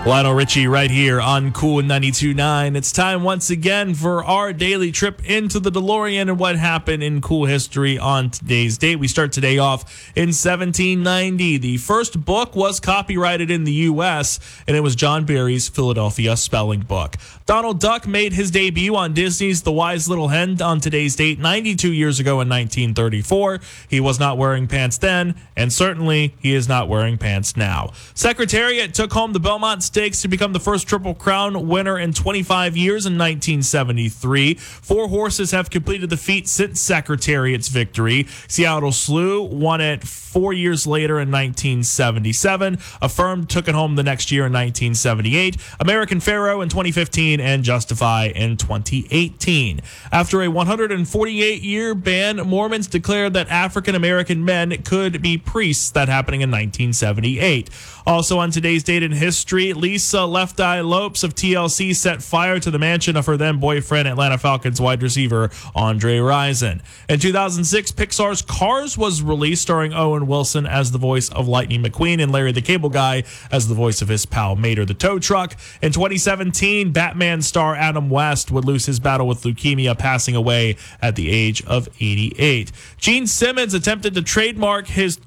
Lionel Richie right here on Cool 92.9. It's time once again for our daily trip into the DeLorean and what happened in cool history on today's date. We start today off in 1790. The first book was copyrighted in the U.S., and it was John Barry's Philadelphia Spelling Book. Donald Duck made his debut on Disney's The Wise Little Hen on today's date 92 years ago in 1934. He was not wearing pants then, and certainly he is not wearing pants now. Secretariat took home the Belmont Stakes to become the first Triple Crown winner in 25 years in 1973. 4 horses have completed the feat since Secretariat's victory. Seattle Slew won it 4 years later in 1977. Affirmed took it home the next year in 1978. American Pharaoh in 2015 and Justify in 2018. After a 148-year ban, Mormons declared that African-American men could be priests. That happening in 1978. Also on today's date in history, Lisa Left Eye Lopes of TLC set fire to the mansion of her then boyfriend, Atlanta Falcons wide receiver Andre Rison. In 2006, Pixar's Cars was released, starring Owen Wilson as the voice of Lightning McQueen and Larry the Cable Guy as the voice of his pal Mater the Tow Truck. In 2017, Batman star Adam West would lose his battle with leukemia, passing away at the age of 88. Gene Simmons attempted to trademark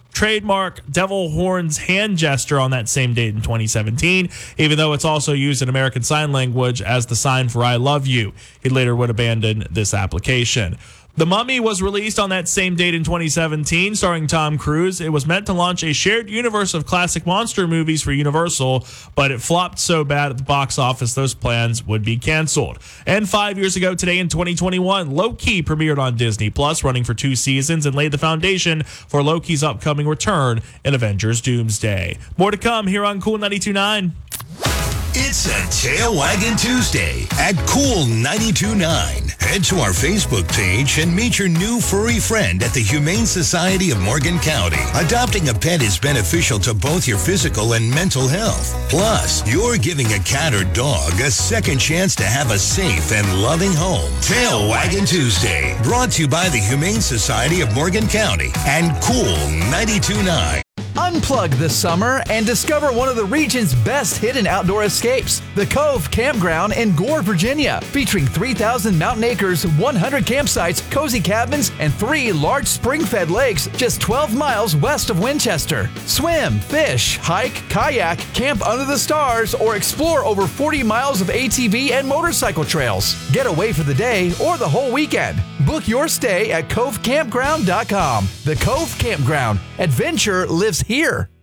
Devil Horn's hand gesture on that same date in 2017, even though it's also used in American Sign Language as the sign for I love you. He later would abandon this application. The Mummy was released on that same date in 2017, starring Tom Cruise. It was meant to launch a shared universe of classic monster movies for Universal, but it flopped so bad at the box office those plans would be canceled. And 5 years ago today in 2021, Loki premiered on Disney Plus, running for 2 seasons, and laid the foundation for Loki's upcoming return in Avengers Doomsday. More to come here on Cool 92.9. It's a Tail Wagging Tuesday at Cool 92.9. Head to our Facebook page and meet your new furry friend at the Humane Society of Morgan County. Adopting a pet is beneficial to both your physical and mental health. Plus, you're giving a cat or dog a second chance to have a safe and loving home. Tail Wagging Tuesday, brought to you by the Humane Society of Morgan County and Cool 92.9. Unplug this summer and discover one of the region's best hidden outdoor escapes, the Cove Campground in Gore, Virginia, featuring 3,000 mountain acres, 100 campsites, cozy cabins, and 3 large spring-fed lakes just 12 miles west of Winchester. Swim, fish, hike, kayak, camp under the stars, or explore over 40 miles of ATV and motorcycle trails. Get away for the day or the whole weekend. Book your stay at covecampground.com. The Cove Campground. Adventure lives here.